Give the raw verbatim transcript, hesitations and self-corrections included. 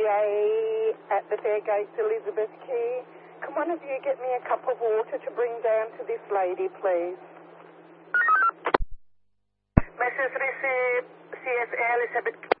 A at the Fairgates Elizabeth Quay. Can one of you get me a cup of water to bring down to this lady, please? Message received, C S A Elizabeth